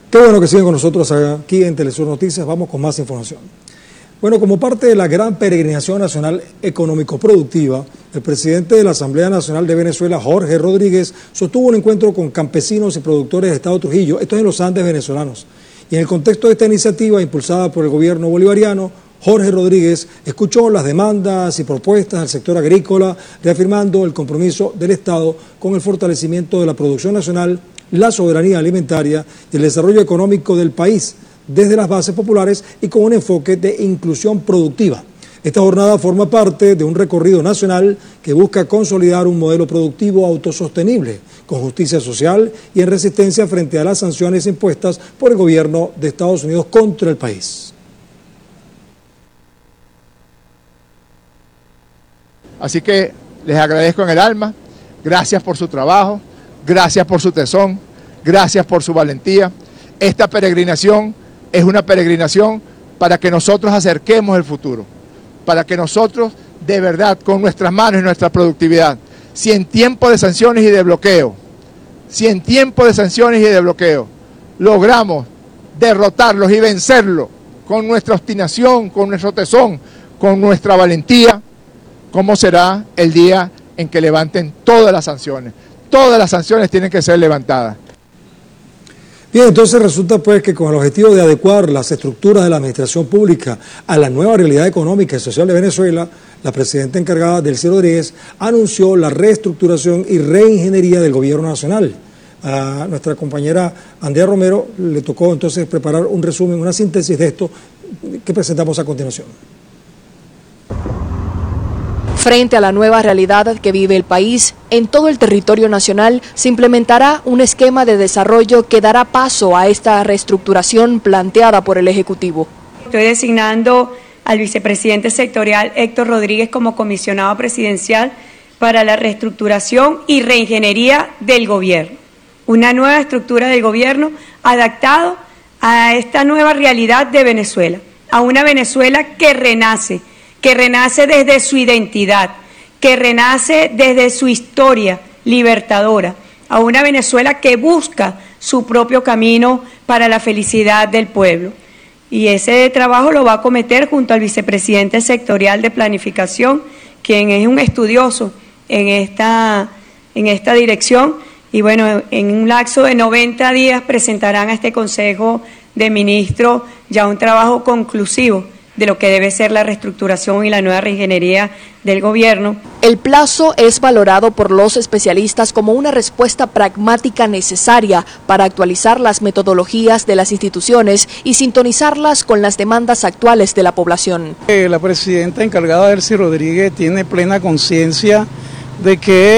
Qué bueno que siguen con nosotros aquí en Telesur Noticias. Vamos con más información. Bueno, como parte de la gran peregrinación nacional económico-productiva, el presidente de la Asamblea Nacional de Venezuela, Jorge Rodríguez, sostuvo un encuentro con campesinos y productores de Estado Trujillo, esto es en los Andes venezolanos. Y en el contexto de esta iniciativa impulsada por el gobierno bolivariano, Jorge Rodríguez escuchó las demandas y propuestas del sector agrícola, reafirmando el compromiso del Estado con el fortalecimiento de la producción nacional, la soberanía alimentaria y el desarrollo económico del país desde las bases populares y con un enfoque de inclusión productiva. Esta jornada forma parte de un recorrido nacional que busca consolidar un modelo productivo autosostenible, con justicia social y en resistencia frente a las sanciones impuestas por el gobierno de Estados Unidos contra el país. Así que les agradezco en el alma, gracias por su trabajo, gracias por su tesón, gracias por su valentía. Esta peregrinación es una peregrinación para que nosotros acerquemos el futuro, para que nosotros de verdad con nuestras manos y nuestra productividad, si en tiempo de sanciones y de bloqueo, logramos derrotarlos y vencerlos con nuestra obstinación, con nuestro tesón, con nuestra valentía, ¿cómo será el día en que levanten todas las sanciones? Todas las sanciones tienen que ser levantadas. Bien, entonces resulta pues que con el objetivo de adecuar las estructuras de la administración pública a la nueva realidad económica y social de Venezuela, la presidenta encargada, Delcy Rodríguez, anunció la reestructuración y reingeniería del gobierno nacional. A nuestra compañera Andrea Romero le tocó entonces preparar un resumen, una síntesis de esto que presentamos a continuación. Frente a la nueva realidad que vive el país, en todo el territorio nacional se implementará un esquema de desarrollo que dará paso a esta reestructuración planteada por el Ejecutivo. Estoy designando al vicepresidente sectorial Héctor Rodríguez como comisionado presidencial para la reestructuración y reingeniería del gobierno. Una nueva estructura del gobierno adaptado a esta nueva realidad de Venezuela, a una Venezuela que renace desde su identidad, que renace desde su historia libertadora, a una Venezuela que busca su propio camino para la felicidad del pueblo. Y ese trabajo lo va a acometer junto al vicepresidente sectorial de planificación, quien es un estudioso en esta dirección. Y bueno, en un lapso de 90 días presentarán a este Consejo de Ministros ya un trabajo conclusivo de lo que debe ser la reestructuración y la nueva reingeniería del gobierno. El plazo es valorado por los especialistas como una respuesta pragmática necesaria para actualizar las metodologías de las instituciones y sintonizarlas con las demandas actuales de la población. La presidenta encargada, Delcy Rodríguez, tiene plena conciencia de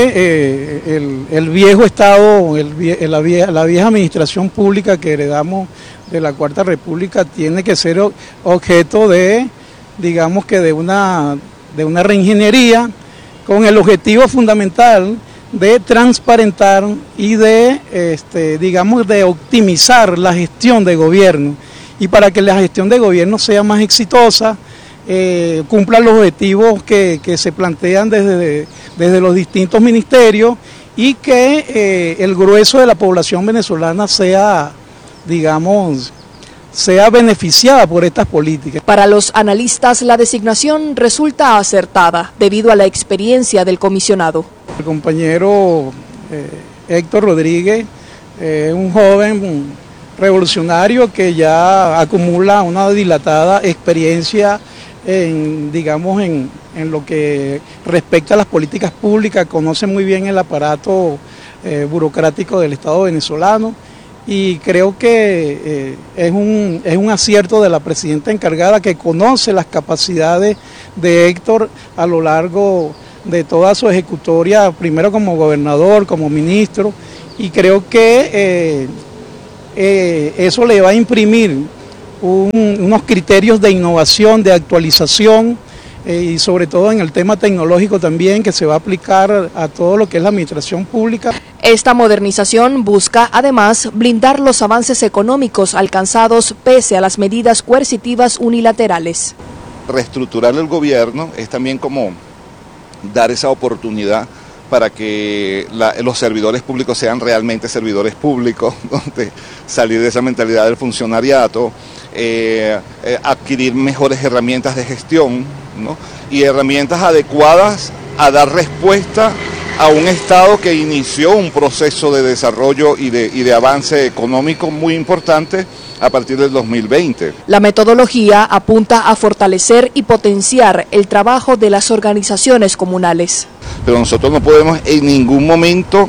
que el viejo Estado, la vieja administración pública que heredamos de la Cuarta República tiene que ser objeto de, digamos que de una reingeniería con el objetivo fundamental de transparentar y de, digamos, de optimizar la gestión de gobierno. Y para que la gestión de gobierno sea más exitosa, cumpla los objetivos que se plantean desde los distintos ministerios y que el grueso de la población venezolana sea, digamos, sea beneficiada por estas políticas. Para los analistas, la designación resulta acertada debido a la experiencia del comisionado. El compañero Héctor Rodríguez es un joven revolucionario que ya acumula una dilatada experiencia digamos, en lo que respecta a las políticas públicas, conoce muy bien el aparato burocrático del Estado venezolano. Y creo que es un acierto de la presidenta encargada, que conoce las capacidades de Héctor a lo largo de toda su ejecutoria, primero como gobernador, como ministro, y creo que eso le va a imprimir unos criterios de innovación, de actualización, y sobre todo en el tema tecnológico también, que se va a aplicar a todo lo que es la administración pública. Esta modernización busca además blindar los avances económicos alcanzados pese a las medidas coercitivas unilaterales. Reestructurar el gobierno es también como dar esa oportunidad para que los servidores públicos sean realmente servidores públicos, donde salir de esa mentalidad del funcionariato, adquirir mejores herramientas de gestión, ¿no? Y herramientas adecuadas a dar respuesta a un Estado que inició un proceso de desarrollo y de avance económico muy importante a partir del 2020. La metodología apunta a fortalecer y potenciar el trabajo de las organizaciones comunales. Pero nosotros no podemos en ningún momento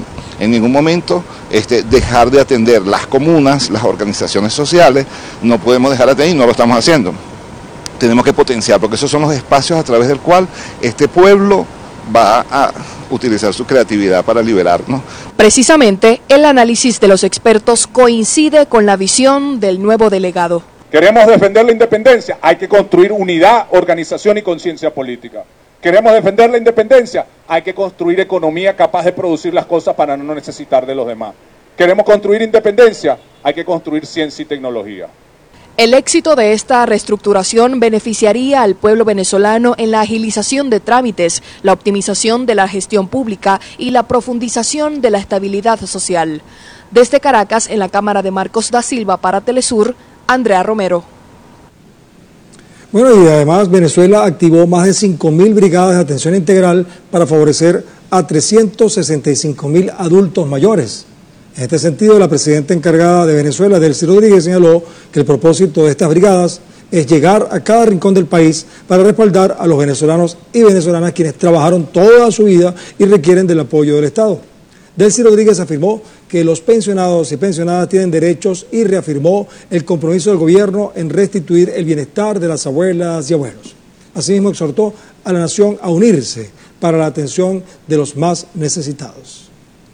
dejar de atender las comunas, las organizaciones sociales, no podemos dejar de atender y no lo estamos haciendo. Tenemos que potenciar, porque esos son los espacios a través del cual este pueblo va a utilizar su creatividad para liberarnos. Precisamente, el análisis de los expertos coincide con la visión del nuevo delegado. Queremos defender la independencia, hay que construir unidad, organización y conciencia política. Queremos defender la independencia, hay que construir economía capaz de producir las cosas para no necesitar de los demás. Queremos construir independencia, hay que construir ciencia y tecnología. El éxito de esta reestructuración beneficiaría al pueblo venezolano en la agilización de trámites, la optimización de la gestión pública y la profundización de la estabilidad social. Desde Caracas, en la Cámara de Marcos da Silva para Telesur, Andrea Romero. Bueno, y además Venezuela activó más de 5.000 brigadas de atención integral para favorecer a 365.000 adultos mayores. En este sentido, la presidenta encargada de Venezuela, Delcy Rodríguez, señaló que el propósito de estas brigadas es llegar a cada rincón del país para respaldar a los venezolanos y venezolanas quienes trabajaron toda su vida y requieren del apoyo del Estado. Delcy Rodríguez afirmó que los pensionados y pensionadas tienen derechos y reafirmó el compromiso del gobierno en restituir el bienestar de las abuelas y abuelos. Asimismo, exhortó a la nación a unirse para la atención de los más necesitados.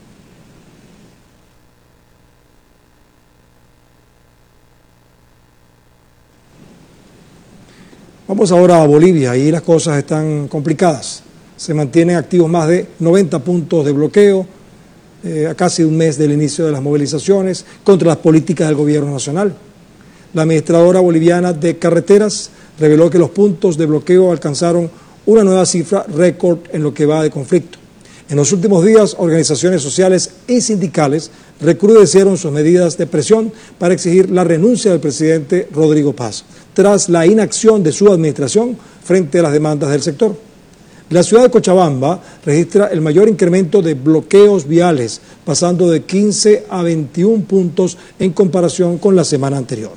Vamos ahora a Bolivia, ahí las cosas están complicadas. Se mantienen activos más de 90 puntos de bloqueo, a casi un mes del inicio de las movilizaciones contra las políticas del gobierno nacional. La administradora boliviana de carreteras reveló que los puntos de bloqueo alcanzaron una nueva cifra récord en lo que va de conflicto. En los últimos días, organizaciones sociales y sindicales recrudecieron sus medidas de presión para exigir la renuncia del presidente Rodrigo Paz, tras la inacción de su administración frente a las demandas del sector. La ciudad de Cochabamba registra el mayor incremento de bloqueos viales, pasando de 15 a 21 puntos en comparación con la semana anterior.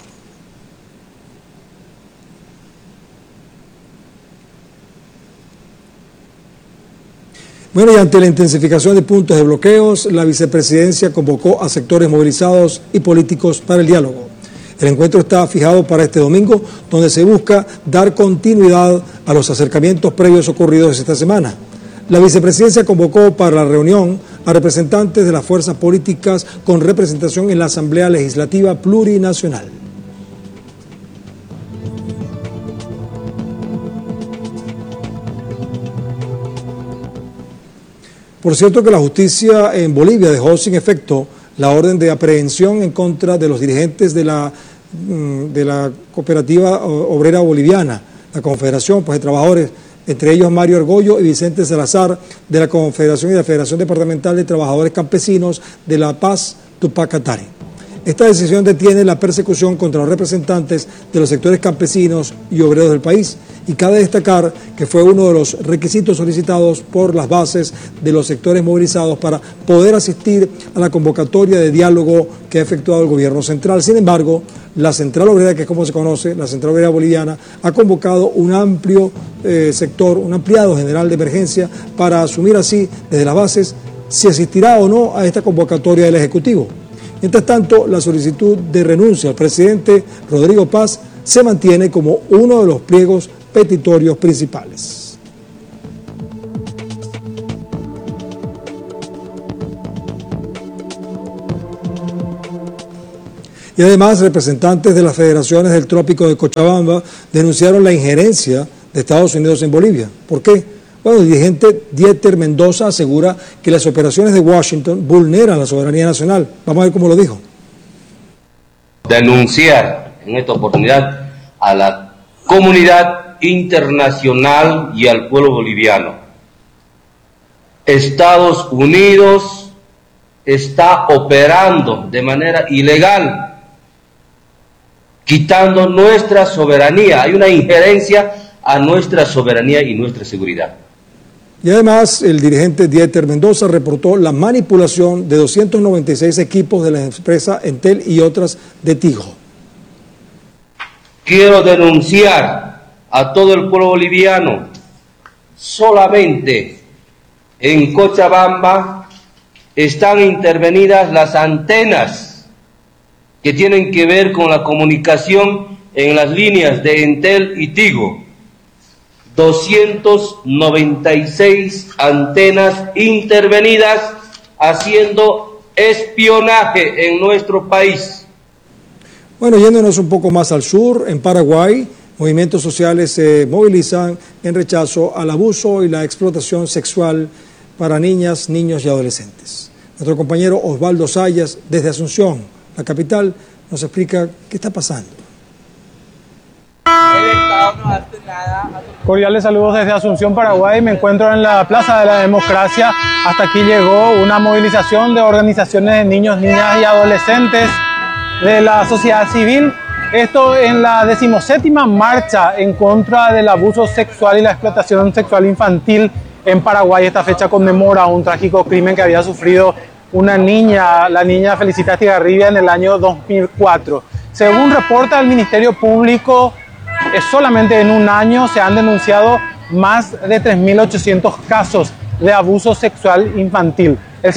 Bueno, y ante la intensificación de puntos de bloqueos, la vicepresidencia convocó a sectores movilizados y políticos para el diálogo. El encuentro está fijado para este domingo, donde se busca dar continuidad a los acercamientos previos ocurridos esta semana. La vicepresidencia convocó para la reunión a representantes de las fuerzas políticas con representación en la Asamblea Legislativa Plurinacional. Por cierto que la justicia en Bolivia dejó sin efecto la orden de aprehensión en contra de los dirigentes de la Cooperativa Obrera Boliviana, la Confederación de Trabajadores, entre ellos Mario Argollo y Vicente Salazar, de la Confederación y la Federación Departamental de Trabajadores Campesinos de La Paz, Tupac Katari. Esta decisión detiene la persecución contra los representantes de los sectores campesinos y obreros del país, y cabe destacar que fue uno de los requisitos solicitados por las bases de los sectores movilizados para poder asistir a la convocatoria de diálogo que ha efectuado el gobierno central. Sin embargo, la Central Obrera, que es como se conoce, la Central Obrera Boliviana, ha convocado un amplio sector, un ampliado general de emergencia para asumir así desde las bases si asistirá o no a esta convocatoria del Ejecutivo. Mientras tanto, la solicitud de renuncia al presidente Rodrigo Paz se mantiene como uno de los pliegos petitorios principales. Y además, representantes de las federaciones del Trópico de Cochabamba denunciaron la injerencia de Estados Unidos en Bolivia. ¿Por qué? Bueno, el dirigente Dieter Mendoza asegura que las operaciones de Washington vulneran la soberanía nacional. Vamos a ver cómo lo dijo. Denunciar en esta oportunidad a la comunidad internacional y al pueblo boliviano Estados Unidos está operando de manera ilegal, quitando nuestra soberanía. Hay una injerencia a nuestra soberanía y nuestra seguridad. Y además, el dirigente Dieter Mendoza reportó la manipulación de 296 equipos de la empresa Entel y otras de Tigo. Quiero denunciar a todo el pueblo boliviano, solamente en Cochabamba están intervenidas las antenas que tienen que ver con la comunicación en las líneas de Entel y Tigo. 296 antenas intervenidas haciendo espionaje en nuestro país. Bueno, yéndonos un poco más al sur, en Paraguay, movimientos sociales se movilizan en rechazo al abuso y la explotación sexual para niñas, niños y adolescentes. Nuestro compañero Osvaldo Sayas, desde Asunción, la capital, nos explica qué está pasando. Cordiales saludos desde Asunción, Paraguay. Me encuentro en la Plaza de la Democracia. Hasta aquí llegó una movilización de organizaciones de niños, niñas y adolescentes de la sociedad civil. Esto en la 17ª marcha en contra del abuso sexual y la explotación sexual infantil en Paraguay. Esta fecha conmemora un trágico crimen que había sufrido una niña, la niña Felicita Estigarribia, en el año 2004. Según reporta el Ministerio Público, solamente en un año se han denunciado más de 3.800 casos de abuso sexual infantil. El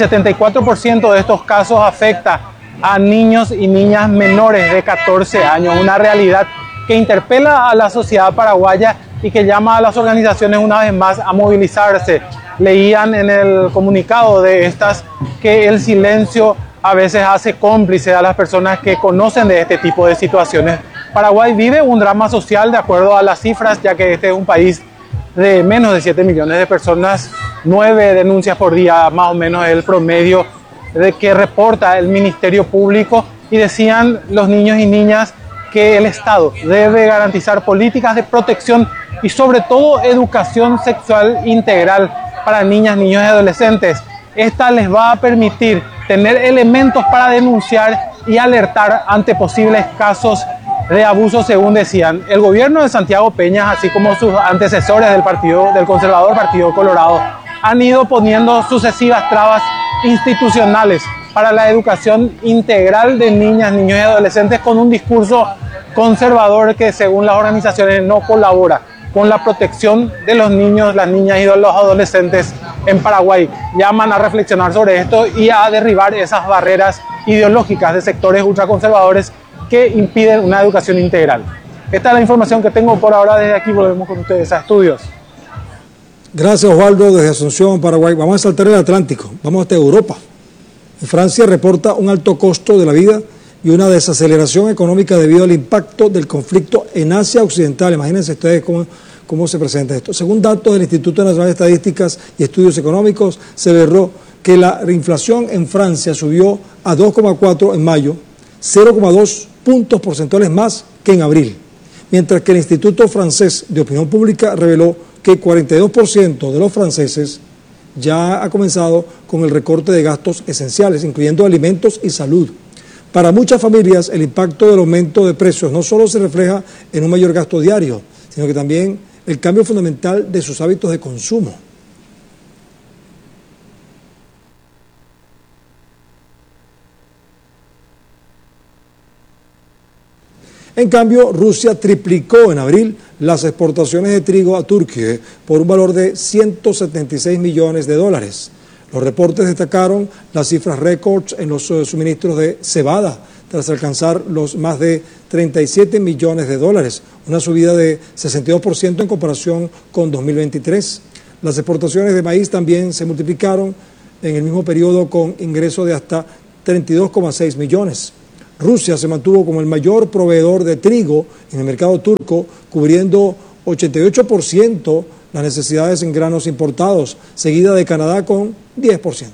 74% de estos casos afecta a niños y niñas menores de 14 años, una realidad que interpela a la sociedad paraguaya y que llama a las organizaciones una vez más a movilizarse. Leían en el comunicado de estas que el silencio a veces hace cómplice a las personas que conocen de este tipo de situaciones. Paraguay vive un drama social de acuerdo a las cifras, ya que este es un país de menos de 7 millones de personas, 9 denuncias por día, más o menos el promedio de que reporta el Ministerio Público, y decían los niños y niñas que el Estado debe garantizar políticas de protección y sobre todo educación sexual integral para niñas, niños y adolescentes. Esta les va a permitir tener elementos para denunciar y alertar ante posibles casos de abuso, según decían. El gobierno de Santiago Peñas, así como sus antecesores del conservador Partido Colorado, han ido poniendo sucesivas trabas institucionales para la educación integral de niñas, niños y adolescentes, con un discurso conservador que, según las organizaciones, no colabora con la protección de los niños, las niñas y de los adolescentes en Paraguay. Llaman a reflexionar sobre esto y a derribar esas barreras ideológicas de sectores ultraconservadores que impiden una educación integral. Esta es la información que tengo por ahora. Desde aquí volvemos con ustedes a estudios. Gracias, Osvaldo, desde Asunción, Paraguay. Vamos a saltar el Atlántico, vamos hasta Europa. Francia reporta un alto costo de la vida y una desaceleración económica debido al impacto del conflicto en Asia Occidental. Imagínense ustedes cómo se presenta esto. Según datos del Instituto Nacional de Estadísticas y Estudios Económicos, se verró que la inflación en Francia subió a 2,4 en mayo, 0,2 puntos porcentuales más que en abril, mientras que el Instituto Francés de Opinión Pública reveló que 42% de los franceses ya ha comenzado con el recorte de gastos esenciales, incluyendo alimentos y salud. Para muchas familias, el impacto del aumento de precios no solo se refleja en un mayor gasto diario, sino que también el cambio fundamental de sus hábitos de consumo. En cambio, Rusia triplicó en abril las exportaciones de trigo a Turquía por un valor de 176 millones de dólares. Los reportes destacaron las cifras récords en los suministros de cebada, tras alcanzar los más de 37 millones de dólares, una subida de 62% en comparación con 2023. Las exportaciones de maíz también se multiplicaron en el mismo periodo con ingresos de hasta 32,6 millones. Rusia se mantuvo como el mayor proveedor de trigo en el mercado turco, cubriendo 88% las necesidades en granos importados, seguida de Canadá con 10%.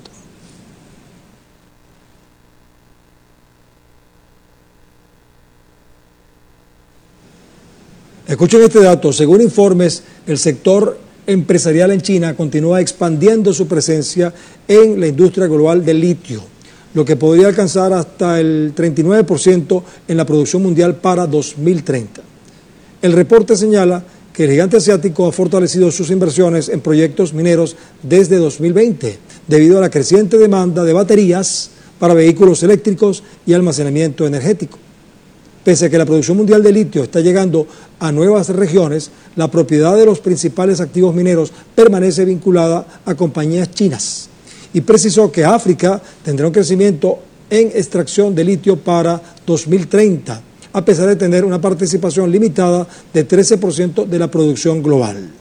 Escuchen este dato. Según informes, el sector empresarial en China continúa expandiendo su presencia en la industria global del litio, lo que podría alcanzar hasta el 39% en la producción mundial para 2030. El reporte señala que el gigante asiático ha fortalecido sus inversiones en proyectos mineros desde 2020, debido a la creciente demanda de baterías para vehículos eléctricos y almacenamiento energético. Pese a que la producción mundial de litio está llegando a nuevas regiones, la propiedad de los principales activos mineros permanece vinculada a compañías chinas. Y precisó que África tendrá un crecimiento en extracción de litio para 2030, a pesar de tener una participación limitada de 13% de la producción global.